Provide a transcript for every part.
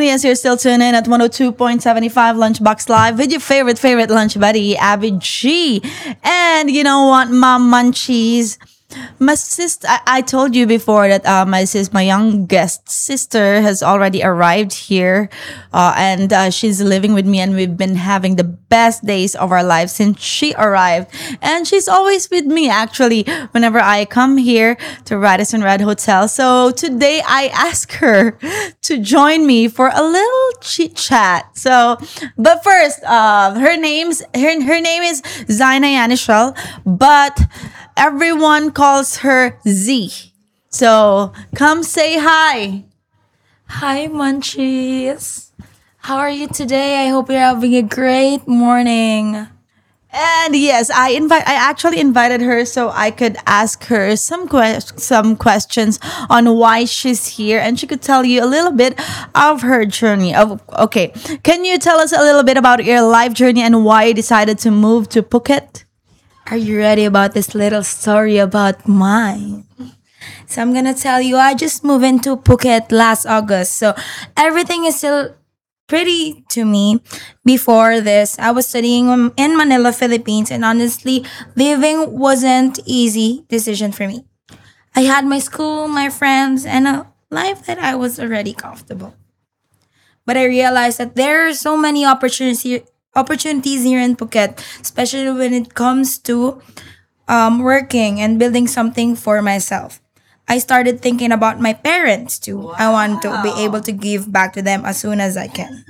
And yes, you're still tuned in at 102.75 Lunchbox Live with your favorite lunch buddy, Abby G. And you know what, Mom Munchies? My sister, I told you before that my youngest sister has already arrived here, and she's living with me, and we've been having the best days of our lives since she arrived. And she's always with me actually whenever I come here to Radisson Red Hotel. So today I asked her to join me for a little chit chat. So, but first, her name is Zaina Yanishel, but everyone calls her Z. So come say hi. Hi, Munchies. How are you today? I hope you're having a great morning. And yes, I actually invited her so I could ask her some questions on why she's here, and she could tell you a little bit of her journey. Okay, can you tell us a little bit about your life journey and why you decided to move to Phuket? Are you ready about this little story about mine? So I'm gonna tell you, I just moved into Phuket last August. So everything is still pretty to me. Before this, I was studying in Manila, Philippines, and honestly, living wasn't easy decision for me. I had my school, my friends, and a life that I was already comfortable. But I realized that there are so many opportunities here in Phuket, especially when it comes to working and building something for myself. I started thinking about my parents too. I want to be able to give back to them as soon as I can.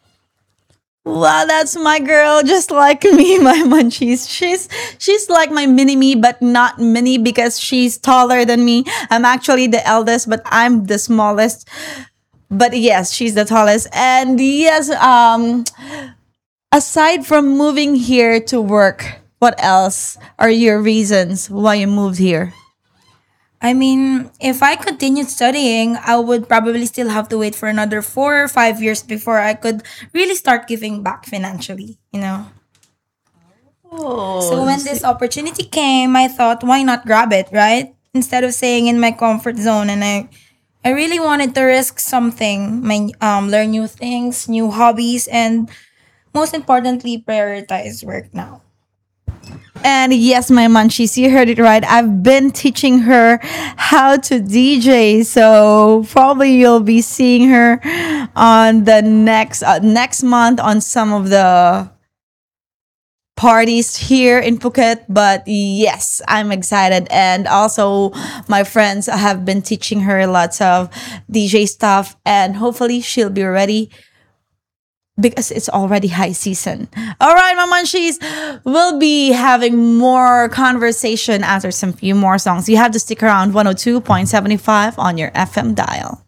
Wow, that's my girl, just like me, my munchies. She's like my mini me, but not mini because she's taller than me. I'm actually the eldest, but I'm the smallest. But yes, she's the tallest. And yes, aside from moving here to work, what else are your reasons why you moved here? I mean, if I continued studying, I would probably still have to wait for another 4 or 5 years before I could really start giving back financially. So Oh, when this opportunity came, I thought, why not grab it, right? Instead of staying in my comfort zone, and I really wanted to risk something, learn new things, new hobbies, and most importantly, prioritize work now. and yes, my munchies, you heard it right. I've been teaching her how to DJ, so probably you'll be seeing her on the next month on some of the parties here in Phuket. But yes, I'm excited, and also my friends have been teaching her lots of DJ stuff, and hopefully she'll be ready because it's already high season. All right, my munchies, we'll be having more conversation after some few more songs. You have to stick around 102.75 on your FM dial.